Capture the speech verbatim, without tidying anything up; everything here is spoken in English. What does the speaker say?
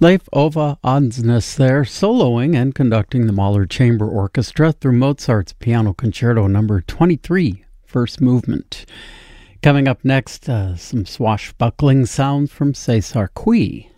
Leif Ove Andsnes there, soloing and conducting the Mahler Chamber Orchestra through Mozart's Piano Concerto number twenty-three, first movement. Coming up next, uh, some swashbuckling sounds from César Cui.